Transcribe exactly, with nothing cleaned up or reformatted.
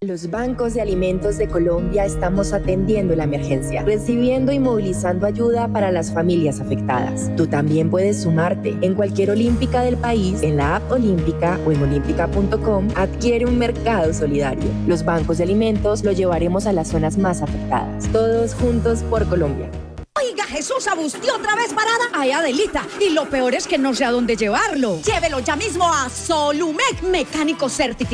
Los bancos de alimentos de Colombia estamos atendiendo la emergencia, recibiendo y movilizando ayuda para las familias afectadas. Tú también puedes sumarte. En cualquier olímpica del país, en la app Olímpica o en olímpica punto com, adquiere un mercado solidario. Los bancos de alimentos lo llevaremos a las zonas más afectadas. Todos juntos por Colombia. Oiga, Jesús Agustí otra vez parada. Ay, Adelita, y lo peor es que no sé a dónde llevarlo. Llévelo ya mismo a Solumec, mecánico certificado.